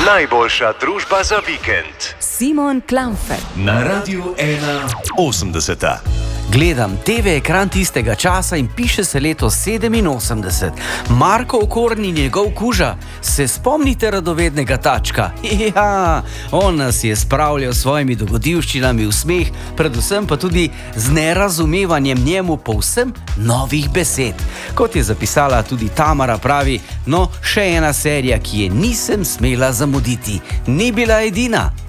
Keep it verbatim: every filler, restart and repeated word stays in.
Najboljša družba za vikend. Simon Klamfer Na Radiu ena osemdeseta. Gledam te ve ekran tistega časa in piše se leto sedeminosemdeset. Marko Okorn in njegov kuža. Se spomnite radovednega tačka? Ja, on nas je spravljal s svojimi dogodivščinami v smeh, predvsem pa tudi z nerazumevanjem njemu povsem novih besed. Kot je zapisala tudi Tamara, pravi, no, še ena serija, ki je nisem smela zamuditi. Ni bila edina.